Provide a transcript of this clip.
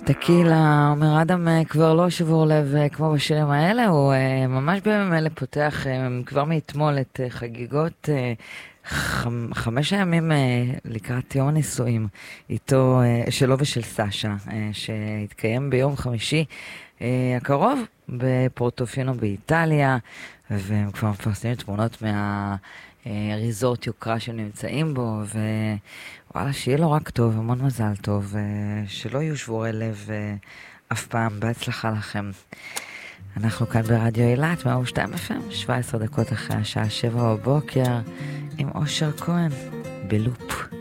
טקילה, אומר אדם, כבר לא שבור לב כמו בשירים האלה, הוא ממש בימים אלה פותח כבר מאתמול את חגיגות 5 ימים לקראת יום הנישואים איתו, שלו ושל סשה, שהתקיים ביום חמישי הקרוב בפורטופינו באיטליה, והם כבר מפרסמים תמונות מהריזורט יוקרה שנמצאים בו, וואלה, שיהיה לו רק טוב, המון מזל טוב, שלא יהיו שבורי לב אף פעם, בהצלחה לכם. אנחנו כאן ברדיו אילת, 102 FM, 17 דקות אחרי השעה 7 בבוקר, עם אושר כהן, בלופ.